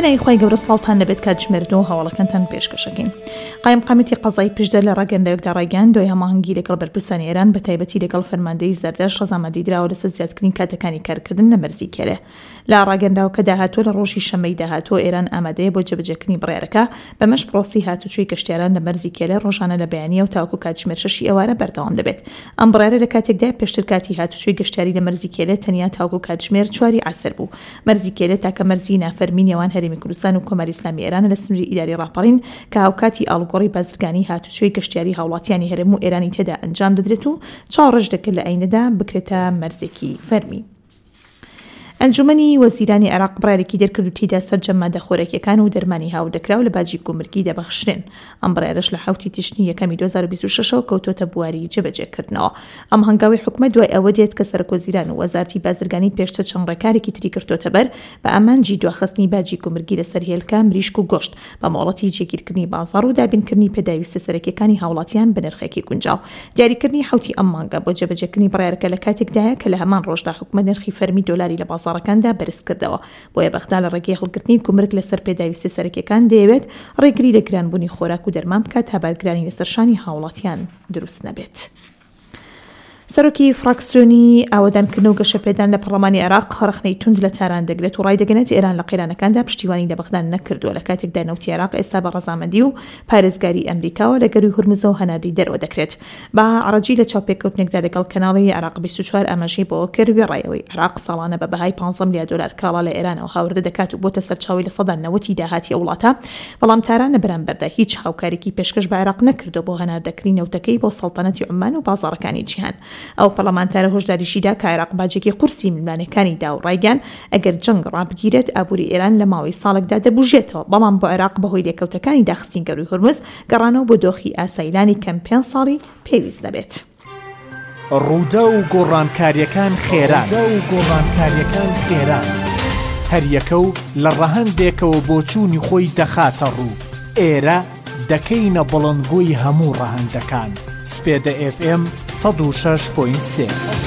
هەنای خۆی گەورە ساڵتان لەبێت کاتژمێردن و هەواڵەکانتان پێشکەشەکەین. قایم قامەتی قەزای پشدە لە ڕاگەندەوەکدا ڕایگەیاند دوای هەماهەنگی لەگەڵ بەرپرسانی ئێران بە تایبەتی لەگەڵ فەرماندەی زەردەش ڕەزامەندی دراوە لەسەر زیادکردنی کاتەکانی کارکردن لە مەرزیکێلێ. لە ڕاگەنداوکە داهاتوە لە ڕۆژی شەمەی داهاتوە ئێران ئامادەیە بۆ جێبەجێکردنی بڕیارەکە بەمەش پرۆسی هاتوچۆی گەشتیاران لە مەرزیکێلێ ڕۆژانە لە بەیانیە و تاوەکو کاتژمێر 6 ئێوارە بەردەوام دەبێت. ئەم بڕیارە لە کاتێکدا پێشتر کاتی هاتوچۆی گەشتیاری لە مەرزیکێلێ تەنیا تاوەکو کاتژمێر 4 عەسر بوو. مەرزیکێلێ تاکە مەرزی نافەرمی نێوان هەرێمی کوردستان و کۆماری ئیسلامی ئێران لە سنووری ئیداری ڕاپەڕین کە هاوکاتی ئاڵوگۆڕی بازرگانی هاتوچۆی گەشتیاری هاوڵاتیانی هەرێم و ئێرانی تێدا ئەنجام دەدرێت و چاوەڕێژ دەکرد لە ئاینەدا بکرێتە مەرزێکی فەرمی. ئەنجومەنی وەزیرانی عێراق بڕیارێکی دەرکرد و تێیدا سەرجەم مادەخۆرەکیەکان و دەرمانی هاودەکراو لە باجی گومرگی دەبەخشرێن. ئەم بڕیارەش لە 7 تیشنی یەکەمی 2026 کەوتۆتە بواری جێبەجێکردنەوە. ئەم هەنگاوی حکومەت دوای ئەوە دێت کە سەرۆکوەزیران و وەزارەتی بازرگانی پێشتر چەند ڕێکارێکی تری کردوتە بەر بە ئامانجی دواخستنی باجی گومرگی لەسەر هێلکە مریشک و گۆشت بە مۆڵەتی جێگیرکردنی بازاڕ و دابینکردنی پێداویستە سەرەکیەکانی هاوڵاتیان بە نرخێکی گونجاو. دیاریکردنی 7 ئەم مانگە بۆ جێبەجێکردنی بڕیارەکە لە کاتێکدایە کە لە هەمان ڕۆژدا حکومەت نرخی فەرمی دۆلاری لە بازاڕەکاندا بەرز کردەوە. بۆیە بەغدا لە ڕێگەی هەڵگرتنی گومرگ لەسەر پێداویستی سەرەکیەکان دەیەوێت ڕێگری لە گرانبوونی خۆراک و دەرمان بکات تا بارگرانی لەسەر شانی هاوڵاتیان دروست نەبێت. سەرۆکی فراکسیۆنی ئاوەدانکردن و گەشەپێدان لە پەرلەمانی عێراق خەرخنەی توند لە تاران دەگرێت و ڕایدەگەنێت ئێران لە قیرانەکاندا پشتیوانی لە بەغدان نەکردووە لە کاتێکدا نەوتی عێراق ئێستا بە ڕەزامەندی و پارێزگاری ئەمریکاوە لە گەروی هورمزە و هەنادی دەرەوە دەکرێت. بە عەرەجی لە چاوپێکەوتنێکدا لەگەڵ کەناڵی عێراق 24 ئاماژەی بۆ کردوی ڕایەوەی عێراق ساڵانە بە بەهای 15 ملیار دلار کاڵا لە ئێرانەوە هاوردە دەکات و بۆتە سەرچاوی لە 90 داهاتی وڵاتە، بەڵام تارانە بەرامبەردا هیچ هاوکارێکی پێشکەش بە عێراق نەکردو بۆ هەناردەکردنی نەوتەکەی بۆ سەڵتەنەتی عومان و بازاڕەکانی جیهان. ئەو پەرلەمانتارە هۆشداریشیدا کە عێراق باجێکی قورسی میلمانەکانی دا و ڕایگەیاند ئەگەر جەنگ ڕابگیرێت ئابووری ئێران لە ماوەی ساڵێکدا دەبوژێتەوە، بەڵام بۆ عێراق بەهۆی لێکەوتەکانی داخستین گەروی هورمز گەڕانەوە بۆ دۆخی ئاسایلانی کەم 5 ساڵی پێویست دەبێت. ڕوودە و گۆڕانکاریەکان خێران هەریەکە و لە ڕەهەندێکەوە بۆ چوونی خۆی دەخاتە ڕوو. ئێرە دەکەینە بڵندگوی هەموو ڕەهەندەکان. سپێدە FM 106.3